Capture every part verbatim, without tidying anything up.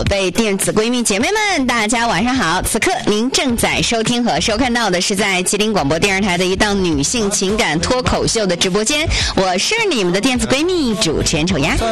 宝贝电子闺蜜姐妹们，大家晚上好！此刻您正在收听和收看到的是在吉林广播电视台的一档女性情感脱口秀的直播间，我是你们的电子闺蜜主持人丑丫。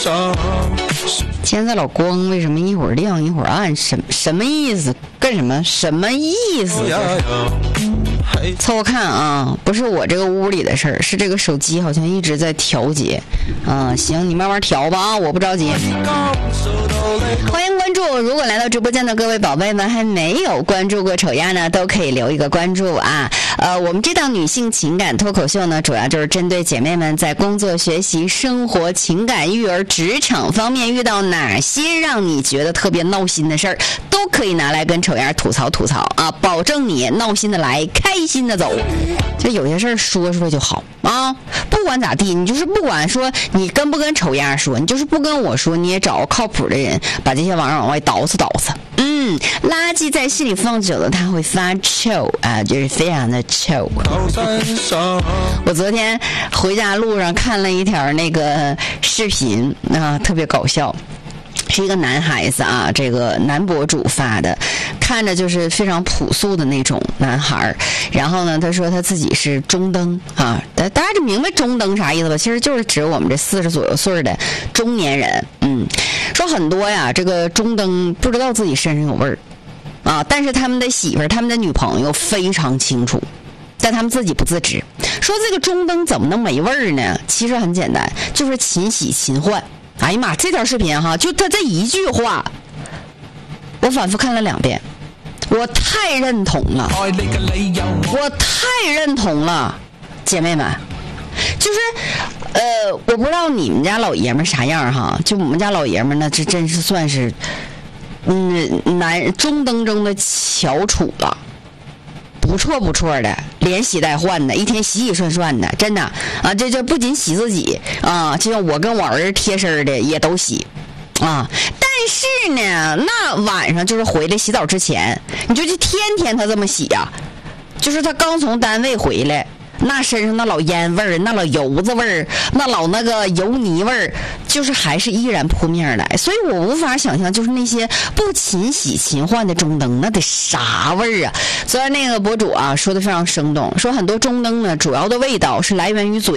现在老光为什么一会儿亮一会儿暗？什什么意思？干什么？什么意思？凑合看啊，不是我这个屋里的事儿，是这个手机好像一直在调节。啊，行，你慢慢调吧啊，我不着急。欢迎关注，如果来到直播间的各位宝贝们还没有关注过丑丫呢，都可以留一个关注啊。呃，我们这档女性情感脱口秀呢，主要就是针对姐妹们在工作、学习、生活、情感、育儿、职场方面遇到哪些让你觉得特别闹心的事儿，都可以拿来跟丑丫吐槽吐槽啊，保证你闹心的来，开心的走。就有些事儿说说就好啊，不管咋地，你就是不管说你跟不跟丑丫说，你就是不跟我说，你也找个靠谱的人把这些玩意儿往外捯饬捯饬。嗯，垃圾在心里放久了它会发臭啊，就是非常的臭。我昨天回家路上看了一条那个视频啊，特别搞笑。是一个男孩子啊，这个男博主发的，看着就是非常朴素的那种男孩。然后呢，他说他自己是中登啊，大大家就明白中登啥意思吧？其实就是指我们这四十左右岁的中年人。嗯，说很多呀，这个中登不知道自己身上有味儿啊，但是他们的媳妇儿、他们的女朋友非常清楚，但他们自己不自知。说这个中登怎么能没味儿呢？其实很简单，就是勤洗勤换。哎呀妈，这条视频哈，就他这一句话，我反复看了两遍，我太认同了，我太认同了，姐妹们，就是呃，我不知道你们家老爷们啥样哈，就我们家老爷们呢，这真是算是嗯男中登中的翘楚了。不错不错的，连洗带换的，一天洗洗涮涮的，真的啊！这这不仅洗自己啊，就像我跟我儿子贴身的也都洗啊。但是呢，那晚上就是回来洗澡之前，你就去天天他这么洗呀、啊，就是他刚从单位回来。那身上那老烟味儿，那老油子味儿，那老那个油泥味儿，就是还是依然扑面而来。所以我无法想象，就是那些不勤洗勤换的中登，那得啥味儿啊！昨天那个博主啊说的非常生动，说很多中登呢，主要的味道是来源于嘴。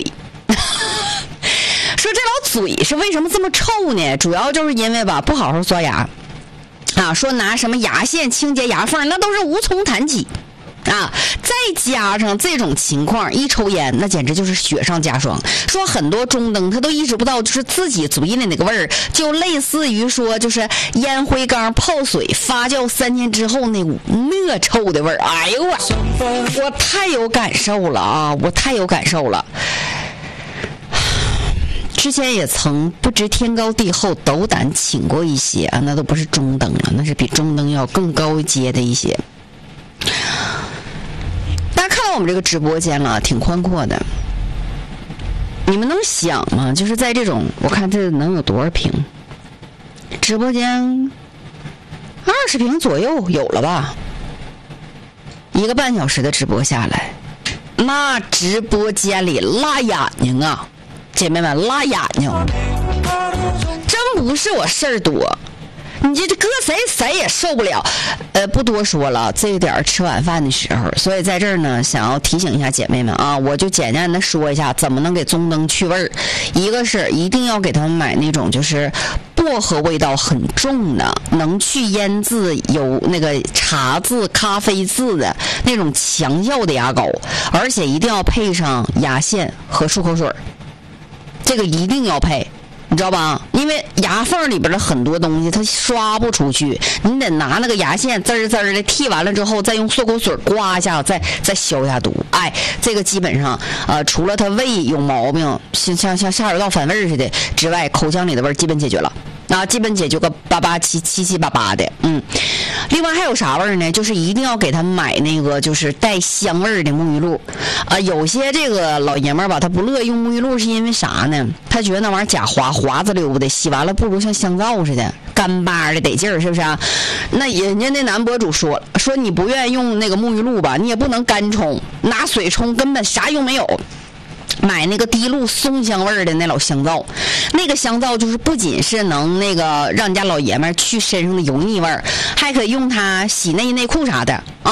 说这老嘴是为什么这么臭呢？主要就是因为吧不好好刷牙啊，说拿什么牙线清洁牙缝，那都是无从谈起。啊，再加上这种情况，一抽烟那简直就是雪上加霜。说很多中登他都意识不到，就是自己嘴里那个味儿，就类似于说，就是烟灰缸泡水发酵三天之后那股恶臭的味儿。哎呦我，我太有感受了啊！我太有感受了。之前也曾不知天高地厚，斗胆请过一些啊，那都不是中登了，那是比中登要更高阶的一些。看到我们这个直播间了，挺宽阔的。你们能想吗？就是在这种，我看这能有多少平？直播间二十平左右有了吧？一个半小时的直播下来，那直播间里辣眼睛啊，姐妹们辣眼睛，真不是我事儿多。你这搁谁谁也受不了，呃，不多说了，这个点吃晚饭的时候，所以在这儿呢，想要提醒一下姐妹们啊，我就简单的说一下怎么能给中登去味儿。一个是一定要给他们买那种就是薄荷味道很重的，能去烟渍、有那个茶渍、咖啡渍的那种强效的牙膏，而且一定要配上牙线和漱口水，这个一定要配。你知道吧？因为牙缝里边的很多东西它刷不出去，你得拿那个牙线滋儿滋儿的剔完了之后，再用漱口水刮一下，再再消一下毒。哎，这个基本上呃，除了它胃有毛病，像像像下水道反味似的之外，口腔里的味儿基本解决了。啊，基本解决个八八七七七八八的，嗯。另外还有啥味儿呢？就是一定要给他买那个就是带香味儿的沐浴露。啊，有些这个老爷们儿吧，他不乐意用沐浴露，是因为啥呢？他觉得那玩意儿假滑滑子溜的，洗完了不如像香皂似的干巴的得劲儿，是不是啊？那人家那男博主说了，说你不愿意用那个沐浴露吧，你也不能干冲，拿水冲根本啥用没有。 买那个滴露松香味儿的那老香皂，那个香皂就是不仅是能那个让你家老爷们儿去身上的油腻味儿，还可以用它洗内衣内裤啥的啊。